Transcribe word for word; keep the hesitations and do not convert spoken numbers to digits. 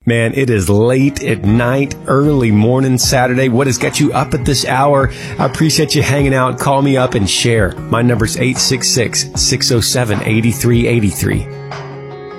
Man, it is late at night, early morning Saturday. What has got you up at this hour? I appreciate you hanging out. Call me up and share. My number's eight six six, six oh seven, eight three eight three.